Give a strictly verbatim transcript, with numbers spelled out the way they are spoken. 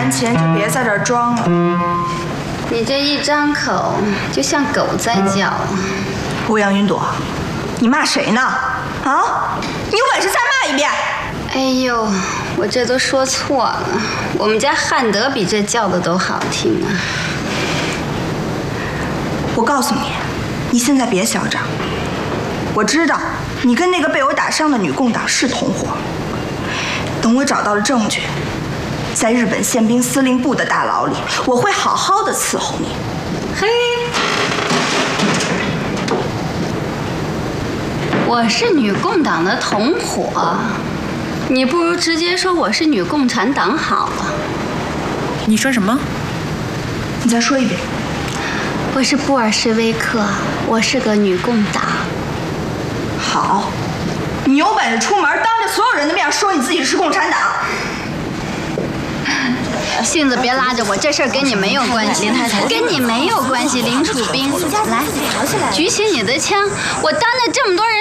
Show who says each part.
Speaker 1: 钱钱就别在这儿装了。
Speaker 2: 你这一张口就像狗在叫。
Speaker 1: 欧阳云朵，你骂谁呢？啊！你有本事再骂一遍！
Speaker 2: 哎呦，我这都说错了，我们家汉德比这叫的都好听啊。
Speaker 1: 我告诉你，你现在别嚣张。我知道你跟那个被我打伤的女共党是同伙。等我找到了证据，在日本宪兵司令部的大牢里，我会好好的伺候你。
Speaker 2: 嘿，我是女共党的同伙，你不如直接说我是女共产党好了。
Speaker 3: 你说什么？
Speaker 1: 你再说一遍。
Speaker 2: 我是布尔什维克，我是个女共党。
Speaker 1: 好，你有本事出门当着所有人的面说你自己是共产党。
Speaker 2: 性子别拉着我，这事儿跟你没有关系，跟你没有关系。林楚斌，来，举起你的枪，我当着这么多人